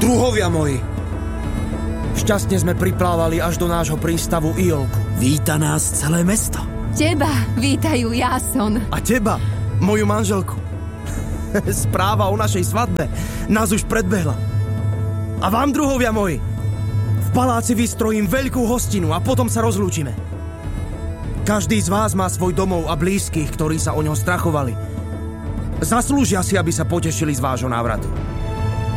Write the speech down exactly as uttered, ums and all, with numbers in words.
Druhovia moji, šťastne sme priplávali až do nášho prístavu Iolku. Víta nás celé mesto. Teba vítajú Jason. A teba, moju manželku. Správa o našej svadbe nás už predbehla. A vám, druhovia moji, v paláci vystrojím veľkú hostinu a potom sa rozlúčime. Každý z vás má svoj domov a blízkych, ktorí sa o ňo strachovali. Zaslúžia si, aby sa potešili z vášho návratu.